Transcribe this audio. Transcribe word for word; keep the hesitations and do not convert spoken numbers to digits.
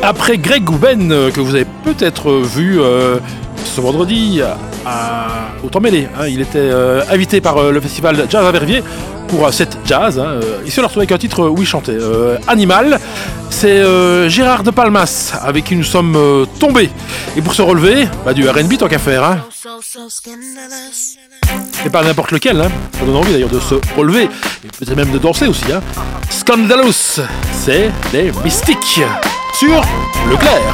Après Greg Gouben, euh, que vous avez peut-être vu euh, ce vendredi à, au Temps Mêlé, hein, il était euh, invité par euh, le festival Jazz à Verviers pour euh, cette jazz. Hein, euh, ici on l'a retrouvé avec un titre où il chantait euh, Animal. C'est euh, Gérard de Palmas avec qui nous sommes euh, tombés. Et pour se relever, bah, du R and B tant qu'à faire. Hein. Et pas n'importe lequel, hein. Ça donne envie d'ailleurs de se relever et peut-être même de danser aussi. Hein. Scandalous, c'est les Mystiques sur Leclerc.